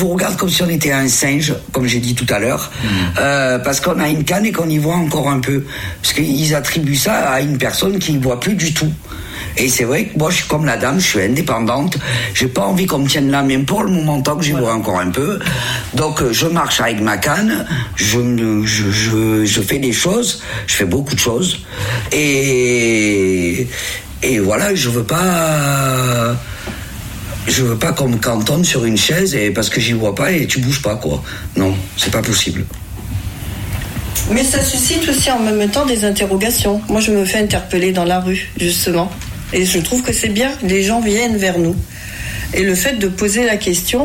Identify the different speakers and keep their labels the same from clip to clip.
Speaker 1: vous regarde comme si on était un singe, comme j'ai dit tout à l'heure, parce qu'on a une canne et qu'on y voit encore un peu. Parce qu'ils attribuent ça à une personne qui ne voit plus du tout. Et c'est vrai que moi, je suis comme la dame, je suis indépendante. J'ai pas envie qu'on me tienne la main pour le moment, tant que j'y vois encore un peu. Donc, je marche avec ma canne, je fais des choses, je fais beaucoup de choses. Et voilà, je veux pas qu'on me cantonne sur une chaise et parce que j'y vois pas et tu bouges pas, quoi. Non, c'est pas possible.
Speaker 2: Mais ça suscite aussi en même temps des interrogations. Moi, je me fais interpeller dans la rue, justement. Et je trouve que c'est bien, les gens viennent vers nous. Et le fait de poser la question,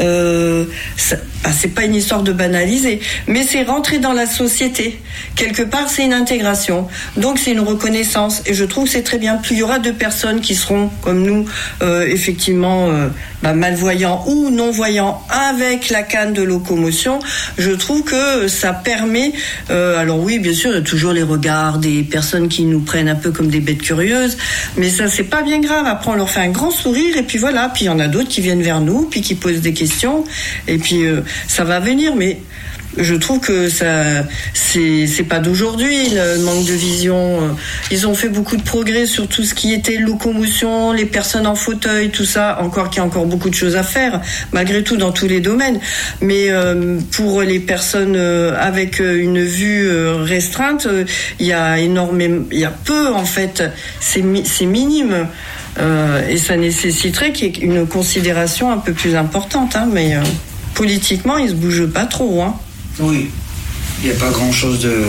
Speaker 2: c'est pas une histoire de banaliser, mais c'est rentrer dans la société. Quelque part, c'est une intégration. Donc, c'est une reconnaissance. Et je trouve que c'est très bien. Plus il y aura de personnes qui seront, comme nous, effectivement, malvoyants ou non-voyants avec la canne de locomotion, je trouve que ça permet... alors oui, bien sûr, il y a toujours les regards des personnes qui nous prennent un peu comme des bêtes curieuses, mais ça, c'est pas bien grave. Après, on leur fait un grand sourire, et puis voilà. Puis il y en a d'autres qui viennent vers nous, puis qui posent des questions, et puis ça va venir, mais je trouve que ça, c'est pas d'aujourd'hui, le manque de vision. Ils ont fait beaucoup de progrès sur tout ce qui était locomotion, les personnes en fauteuil, tout ça, qu'il y a encore beaucoup de choses à faire, malgré tout, dans tous les domaines. Mais pour les personnes avec une vue restreinte, il y a peu, en fait, c'est minime. Et ça nécessiterait qu'il y ait une considération un peu plus importante, mais politiquement, ils se bougent pas trop, hein.
Speaker 1: Oui, il n'y a pas grand-chose de...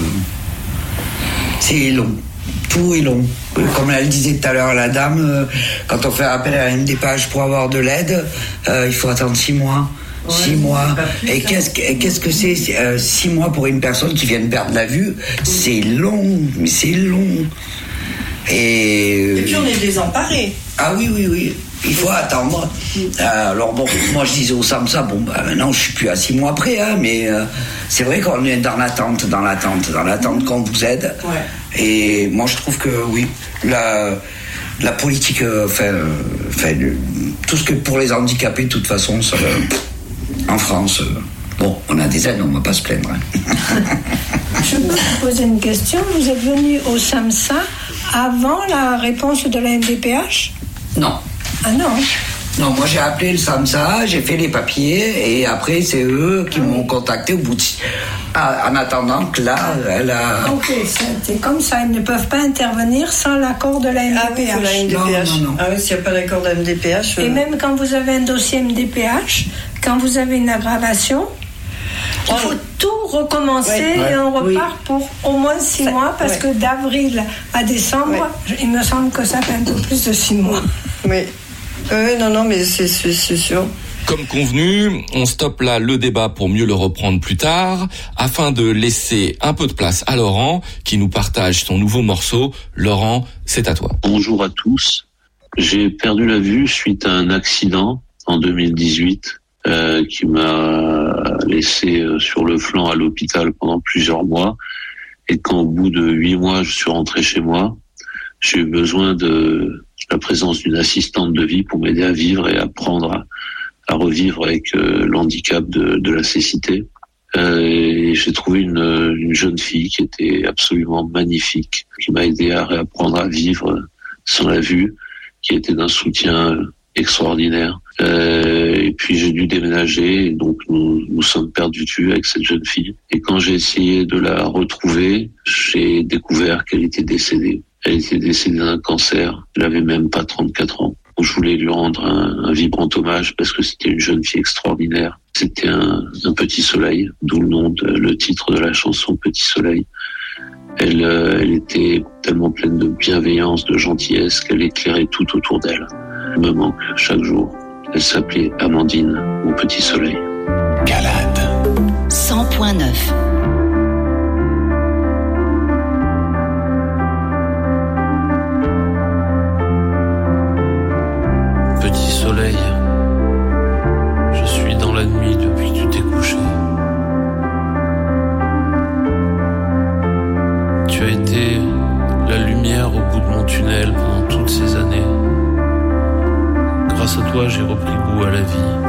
Speaker 1: C'est long, tout est long. Comme elle disait tout à l'heure, la dame, quand on fait appel à la MDPH pour avoir de l'aide, il faut attendre 6 mois. 6 mois. Et qu'est-ce que c'est 6 mois pour une personne qui vient de perdre la vue? C'est long, mais c'est long. Et
Speaker 2: puis on est désemparés.
Speaker 1: Ah oui. Il faut attendre. Alors bon, moi je disais au SAMSA, maintenant je suis plus à 6 mois près, mais c'est vrai qu'on est dans l'attente qu'on vous aide. Ouais. Et moi je trouve que oui, la politique, tout ce que pour les handicapés, de toute façon, ça, en France, on a des aides, on ne va pas se plaindre.
Speaker 3: Je peux vous poser une question. Vous êtes venu au SAMSA avant la réponse de la MDPH ?
Speaker 1: Non.
Speaker 3: Ah non.
Speaker 1: Non, moi j'ai appelé le SAMSA, j'ai fait les papiers et après c'est eux qui m'ont contacté au bout de... en attendant que là, elle a...
Speaker 3: Ok, c'est comme ça, ils ne peuvent pas intervenir sans l'accord de la MDPH.
Speaker 2: Ah oui, la MDPH.
Speaker 1: Non.
Speaker 2: Ah oui, s'il n'y a pas d'accord de la MDPH...
Speaker 3: Et même quand vous avez un dossier MDPH, quand vous avez une aggravation, il faut tout recommencer et on repart pour au moins 6 mois parce que d'avril à décembre, il me semble que ça fait un peu plus de 6 mois.
Speaker 2: Oui. Non, mais c'est sûr.
Speaker 4: Comme convenu, on stoppe là le débat pour mieux le reprendre plus tard, afin de laisser un peu de place à Laurent, qui nous partage son nouveau morceau. Laurent, c'est à toi.
Speaker 5: Bonjour à tous. J'ai perdu la vue suite à un accident en 2018 qui m'a laissé sur le flanc à l'hôpital pendant plusieurs mois. Et quand au bout de 8 mois, je suis rentré chez moi, j'ai eu besoin de la présence d'une assistante de vie pour m'aider à vivre et apprendre à revivre avec l'handicap de la cécité. Et j'ai trouvé une jeune fille qui était absolument magnifique, qui m'a aidé à réapprendre à vivre sans la vue, qui était d'un soutien extraordinaire. Et puis j'ai dû déménager, et donc nous sommes perdus de vue avec cette jeune fille. Et quand j'ai essayé de la retrouver, j'ai découvert qu'elle était décédée. Elle était décédée d'un cancer. Elle avait même pas 34 ans. Je voulais lui rendre un vibrant hommage parce que c'était une jeune fille extraordinaire. C'était un petit soleil, d'où le titre de la chanson Petit Soleil. Elle était tellement pleine de bienveillance, de gentillesse qu'elle éclairait tout autour d'elle. Elle me manque chaque jour. Elle s'appelait Amandine, mon petit soleil.
Speaker 6: Galade 100.9.
Speaker 7: Petit soleil, je suis dans la nuit depuis que tu t'es couché. Tu as été la lumière au bout de mon tunnel pendant toutes ces années. Grâce à toi, j'ai repris goût à la vie.